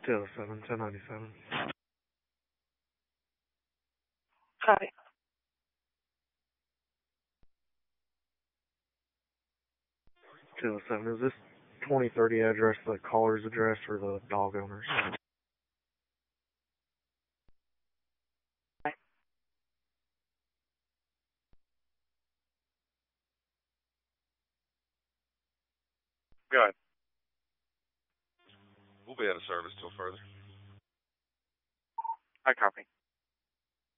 207, 1097. Hi. 207, is this 2030 address the caller's address or the dog owner's? Go ahead. We'll be out of service till further. I copy.